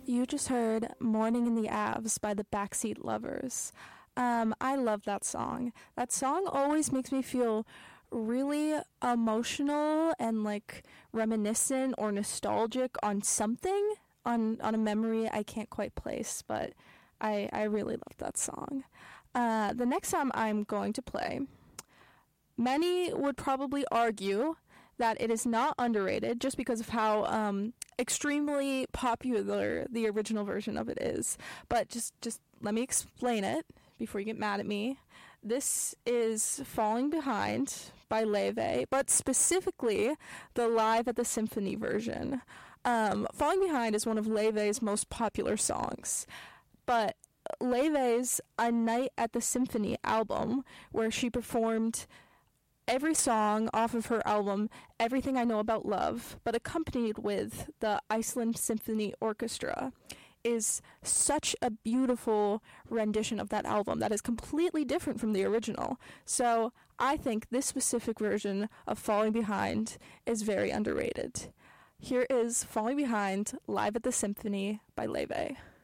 You just heard Morning in the Avs by the Backseat Lovers. I love that song. That song always makes me feel really emotional and like reminiscent or nostalgic on something, on a memory I can't quite place, but I really love that song. The next song I'm going to play, many would probably argue that it is not underrated just because of how extremely popular the original version of it is. But just let me explain it before you get mad at me. This is Falling Behind by Leve, but specifically the Live at the Symphony version. Falling Behind is one of Leve's most popular songs, but Leve's A Night at the Symphony album, where she performed every song off of her album, Everything I Know About Love, but accompanied with the Iceland Symphony Orchestra, is such a beautiful rendition of that album that is completely different from the original. So I think this specific version of Falling Behind is very underrated. Here is Falling Behind, Live at the Symphony by Leve.